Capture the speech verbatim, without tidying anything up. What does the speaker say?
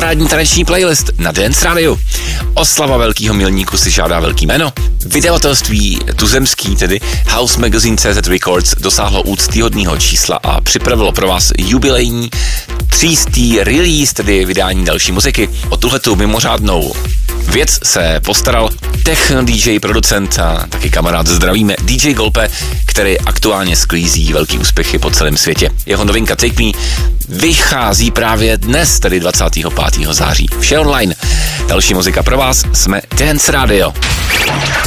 parádní taneční playlist na Dance Radio. Oslava velkýho milníku si žádá velký jméno. Vydavatelství tuzemský, tedy House Magazine C Z Records, dosáhlo úctyhodného čísla a připravilo pro vás jubilejní třístý release, tedy vydání další muziky. O tuhletu mimořádnou věc se postaral techno D J, producent a taky kamarád, zdravíme, D J Golpe, který aktuálně sklízí velký úspěchy po celém světě. Jeho novinka Take Me vychází právě dnes, tedy dvacátého pátého září. Vše online. Další muzika pro vás, jsme Dance Radio.